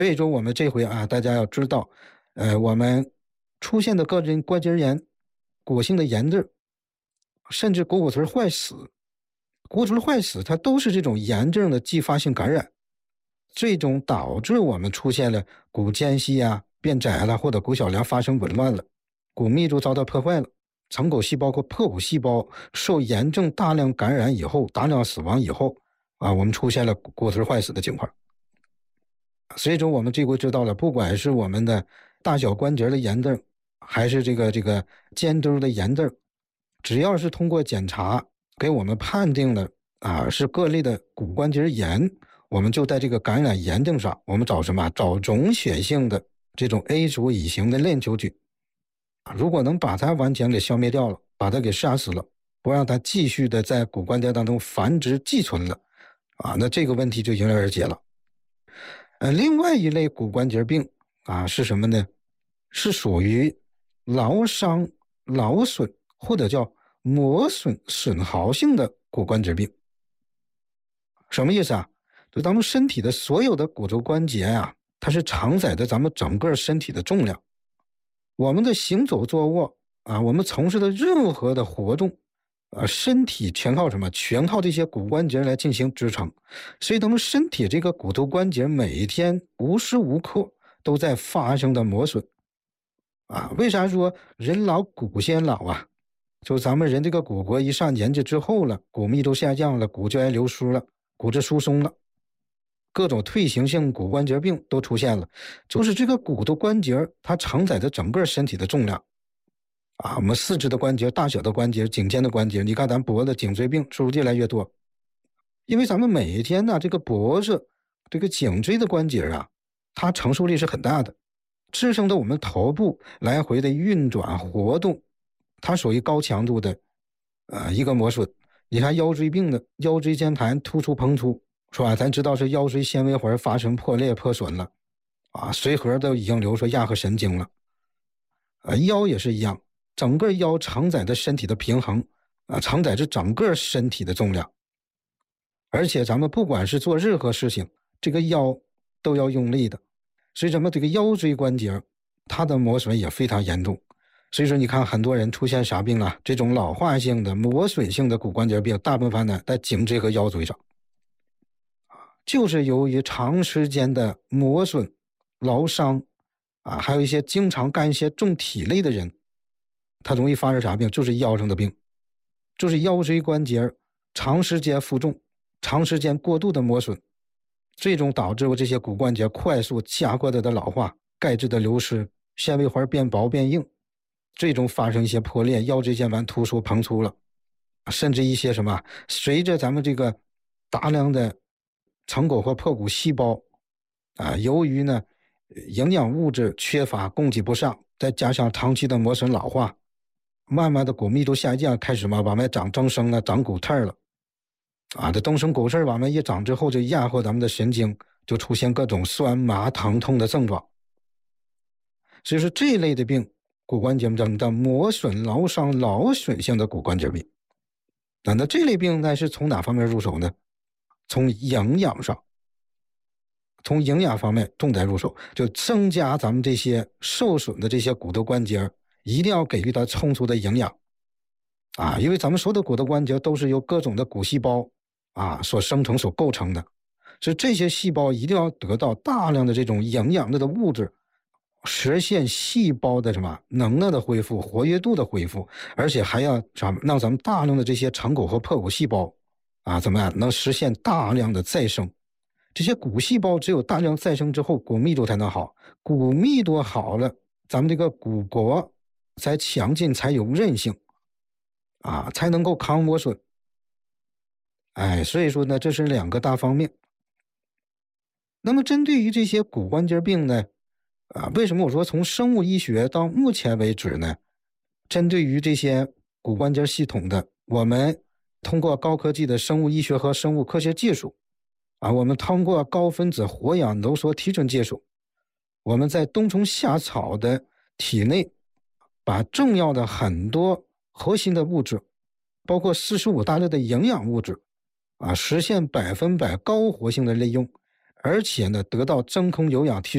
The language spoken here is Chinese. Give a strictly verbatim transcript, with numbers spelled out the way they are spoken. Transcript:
所以说我们这回啊，大家要知道，呃，我们出现的个人关节炎、骨性的炎症，甚至股骨髓坏死，骨骨髓坏死它都是这种炎症的继发性感染，这种导致我们出现了骨间隙啊变窄了，或者骨小梁发生紊乱了，骨密度遭到破坏了，成骨细胞或破骨细胞受炎症大量感染以后，大量死亡以后啊，我们出现了骨骨髓坏死的情况。所以说我们这回知道了，不管是我们的大小关节的炎症，还是这个这个肩周的炎症，只要是通过检查给我们判定了啊是各类的骨关节炎，我们就在这个感染炎症上，我们找什么？找种血性的这种 A 族乙型的链球菌。如果能把它完全给消灭掉了，把它给杀死了，不让它继续的在骨关节当中繁殖寄存了啊，那这个问题就迎刃而解了。呃，另外一类骨关节病啊是什么呢？是属于劳伤、劳损或者叫磨损损耗性的骨关节病。什么意思啊？就咱们身体的所有的骨头关节啊，它是承载着咱们整个身体的重量。我们的行走坐卧啊，我们从事的任何的活动啊，身体全靠什么？全靠这些骨关节来进行支撑。所以咱们身体这个骨头关节每天无时无刻都在发生的磨损啊。为啥说人老骨先老啊？就咱们人这个骨骼一上年纪之后了，骨密度下降了，骨质癌流失了，骨质疏松了，各种退行性骨关节病都出现了。就是这个骨头关节它承载着整个身体的重量啊，我们四肢的关节、大小的关节、颈肩的关节，你看咱脖子颈椎病是不是越来越多？因为咱们每一天呢，这个脖子、这个颈椎的关节啊，它承受力是很大的，支撑着我们头部来回的运转活动，它属于高强度的呃一个磨损。你看腰椎病的腰椎间盘突出膨出，是吧？咱知道是腰椎纤维环发生破裂破损了啊，髓核都已经流出亚核神经了。呃，腰也是一样，整个腰承载着身体的平衡啊，承载着整个身体的重量。而且咱们不管是做任何事情，这个腰都要用力的，所以咱们这个腰椎关节它的磨损也非常严重。所以说你看很多人出现啥病啊？这种老化性的磨损性的骨关节病，大部分呢在颈椎和腰椎上，就是由于长时间的磨损、劳伤啊，还有一些经常干一些重体力的人，他容易发生啥病？就是腰上的病，就是腰椎关节长时间负重、长时间过度的磨损，最终导致我这些骨关节快速加快的老化、钙质的流失、纤维环变薄变硬，最终发生一些破裂，腰椎间盘突出膨出了，甚至一些什么，随着咱们这个大量的成骨和破骨细胞啊，由于呢营养物质缺乏供给不上，再加上长期的磨损老化，慢慢的骨密度下降，开始嘛往外长增生了，长骨刺了啊，这增生骨刺往外一长之后，就压迫咱们的神经，就出现各种酸麻疼痛的症状。所以说这一类的病，骨关节病叫磨损劳伤劳损性的骨关节病。那那这类病呢是从哪方面入手呢？从营养上，从营养方面重点入手，就增加咱们这些受损的这些骨头关节，一定要给予它充足的营养啊，因为咱们所有的骨头关节都是由各种的骨细胞啊所生成、所构成的，所以这些细胞一定要得到大量的这种营养的物质，实现细胞的什么能量的恢复、活跃度的恢复，而且还要啥让咱们大量的这些成骨和破骨细胞啊怎么样能实现大量的再生。这些骨细胞只有大量再生之后，骨密度才能好，骨密度好了，咱们这个骨骼才强劲，才有韧性啊，才能够抗磨损。哎，所以说呢，这是两个大方面。那么针对于这些骨关节病呢，啊，为什么我说从生物医学到目前为止呢，针对于这些骨关节系统的，我们通过高科技的生物医学和生物科学技术啊，我们通过高分子活氧浓缩提纯技术，我们在冬虫夏草的体内把重要的很多核心的物质，包括四十五大类的营养物质啊，实现百分百高活性的利用，而且呢，得到真空有氧提